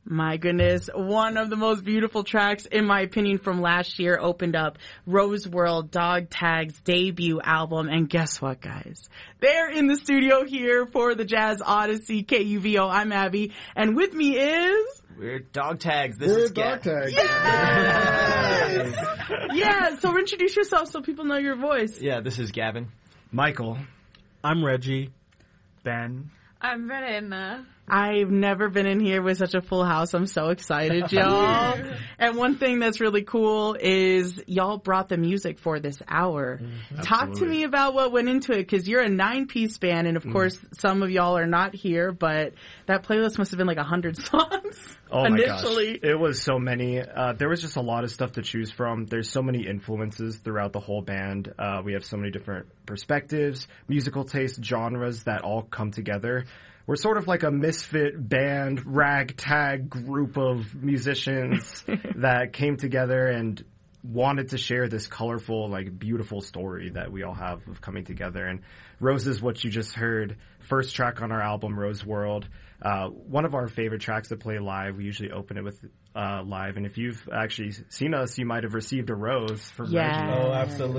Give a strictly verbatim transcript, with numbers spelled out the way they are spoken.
My goodness, one of the most beautiful tracks, in my opinion, from last year opened up Rose World, Dog Tag's debut album. And guess what, guys? They're in the studio here for the Jazz Odyssey, K U V O. I'm Abby. And with me is... We're Dog Tags. This We're is Dog Tags. Yes! Yeah, so introduce yourself so people know your voice. Yeah, this is Gavin. Michael. I'm Reggie. Ben. I'm Verena. I've never been in here with such a full house. I'm so excited, y'all. And one thing that's really cool is y'all brought the music for this hour. Mm, Talk to me about what went into it, because you're a nine-piece band, and of mm. course, some of y'all are not here, but that playlist must have been like a hundred songs oh initially. My gosh. It was so many. Uh, there was just a lot of stuff to choose from. There's so many influences throughout the whole band. Uh, we have so many different perspectives, musical tastes, genres that all come together. We're sort of like a misfit band, ragtag group of musicians that came together and wanted to share this colorful, like, beautiful story that we all have of coming together. And Rose is what you just heard, first track on our album, Rose World. Uh, one of our favorite tracks to play live. We usually open it with uh, live. And if you've actually seen us, you might have received a rose from yeah. Reggie. Oh, absolutely.